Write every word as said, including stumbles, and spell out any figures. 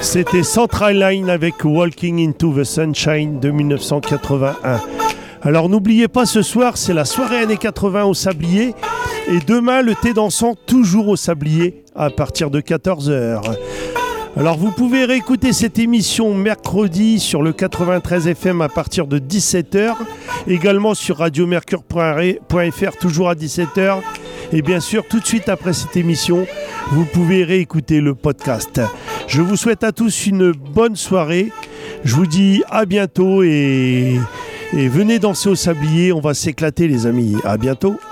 C'était Central Line avec Walking into the Sunshine de dix-neuf cent quatre-vingt-un. Alors n'oubliez pas, ce soir, c'est la soirée années quatre-vingts au Sablier. Et demain, le thé dansant, toujours au Sablier, à partir de quatorze heures. Alors vous pouvez réécouter cette émission mercredi sur le quatre-vingt-treize F M à partir de dix-sept heures. Également sur radio mercure point f r, toujours à dix-sept heures. Et bien sûr, tout de suite après cette émission, vous pouvez réécouter le podcast. Je vous souhaite à tous une bonne soirée. Je vous dis à bientôt et, et venez danser au Sablier. On va s'éclater, les amis. À bientôt.